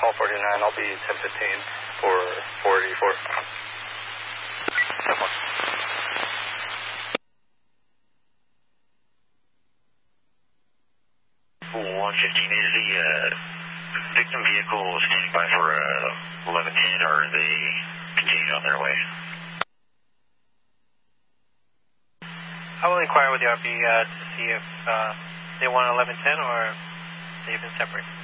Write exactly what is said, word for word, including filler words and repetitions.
call forty-nine. I'll be ten fifteen for forty-four. ten one. one fifteen, is the uh, victim vehicle standing by for uh, eleven ten, or are they continued on their way? I will inquire with the R P uh, to see if uh, they want eleven ten or they've been separate.